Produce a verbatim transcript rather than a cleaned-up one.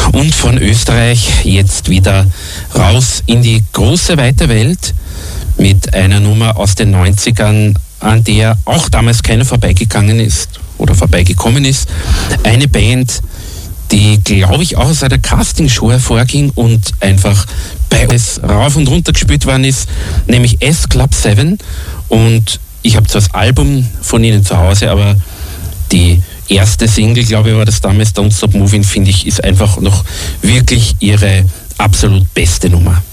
Und von Österreich jetzt wieder raus in die große, weite Welt mit einer Nummer aus den neunzigern, an der auch damals keiner vorbeigegangen ist oder vorbeigekommen ist. Eine Band, die, glaube ich, auch aus einer Castingshow hervorging und einfach bei uns rauf und runter gespielt worden ist, nämlich S Club sieben. Und ich habe zwar das Album von ihnen zu Hause, aber die erste Single, glaube ich, war das damals, Don't Stop Moving, finde ich, ist einfach noch wirklich ihre absolut beste Nummer.